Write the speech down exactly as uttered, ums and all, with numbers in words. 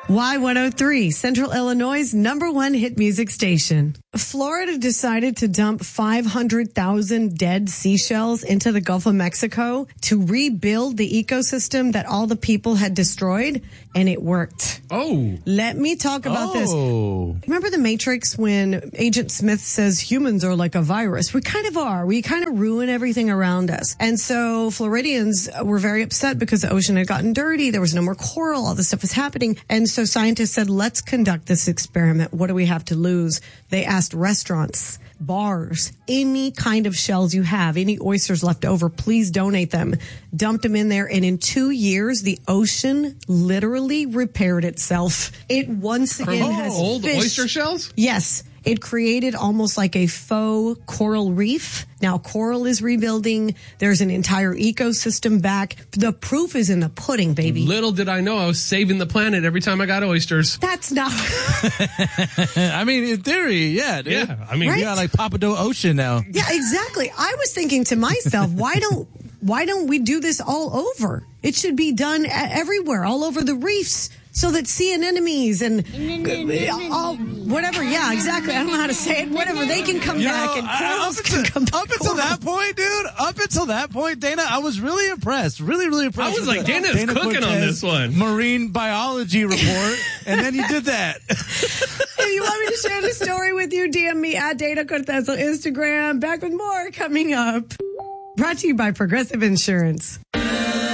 Y one oh three, Central Illinois' number one hit music station. Florida decided to dump five hundred thousand dead seashells into the Gulf of Mexico to rebuild the ecosystem that all the people had destroyed, and it worked. Oh. Let me talk about Oh. this. Remember the Matrix when Agent Smith says humans are like a virus? We kind of are. We kind of ruin everything around us. And so Floridians were very upset because the ocean had gotten dirty. There was no more coral. All this stuff was happening. And so scientists said, let's conduct this experiment. What do we have to lose? They asked restaurants, bars, any kind of shells you have, any oysters left over, please donate them. Dumped them in there. And in two years, the ocean literally repaired itself. It once again oh, has old fish. oyster shells? Yes. It created almost like a faux coral reef. Now coral is rebuilding. There's an entire ecosystem back. The proof is in the pudding, baby. Little did I know I was saving the planet every time I got oysters. That's not. I mean, in theory, yeah, dude. Yeah, I mean, Right? You got like Papado Ocean now. Yeah, exactly. I was thinking to myself, why don't why don't we do this all over? It should be done everywhere, all over the reefs, so that sea anemones and all whatever. Yeah, exactly. I don't know how to say it. Whatever, they can come You back know, and I- corals up can until, come back. up until that point, dude, up until that point, Dana, I was really impressed. Really, really impressed. I was with like, the Dana's Dana cooking on Cortez this one. Marine biology report, and then you did that. If you want me to share the story with you, D M me at Dana Cortez on Instagram. Back with more coming up. Brought to you by Progressive Insurance.